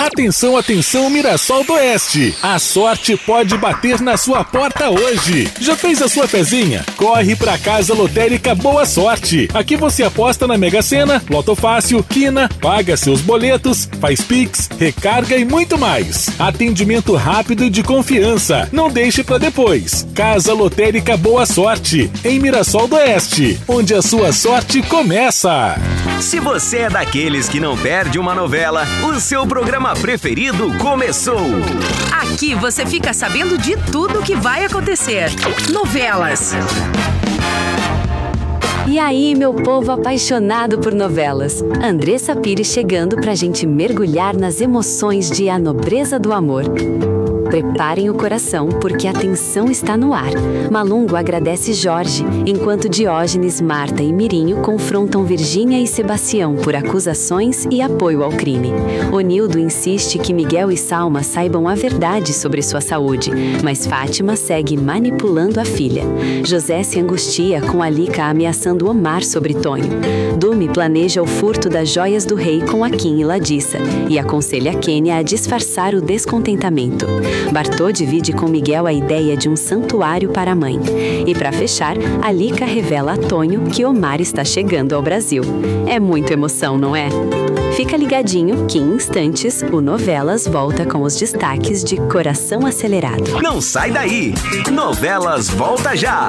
Atenção, atenção, Mirassol do Oeste! A sorte pode bater na sua porta hoje. Já fez a sua fezinha? Corre pra Casa Lotérica Boa Sorte. Aqui você aposta na Mega Sena, Loto Fácil, Quina, paga seus boletos, faz Pix, recarga e muito mais. Atendimento rápido e de confiança. Não deixe pra depois. Casa Lotérica Boa Sorte, em Mirassol do Oeste, onde a sua sorte começa. Se você é daqueles que não perde uma novela, o seu programa preferido começou. Aqui você fica sabendo de tudo que vai acontecer. Novelas. E aí, meu povo apaixonado por novelas. Andressa Pires chegando pra gente mergulhar nas emoções de A Nobreza do Amor. Preparem o coração, porque a tensão está no ar. Malungo agradece Jorge, enquanto Diógenes, Marta e Mirinho confrontam Virgínia e Sebastião por acusações e apoio ao crime. Onildo insiste que Miguel e Salma saibam a verdade sobre sua saúde, mas Fátima segue manipulando a filha. José se angustia com Alica ameaçando Omar sobre Tonho. Dume planeja o furto das joias do rei com Akin e Ladissa e aconselha Kênia a disfarçar o descontentamento. Bartô divide com Miguel a ideia de um santuário para a mãe. E para fechar, Alica revela a Tonho que Omar está chegando ao Brasil. É muita emoção, não é? Fica ligadinho que em instantes o Novelas volta com os destaques de Coração Acelerado. Não sai daí! Novelas volta já!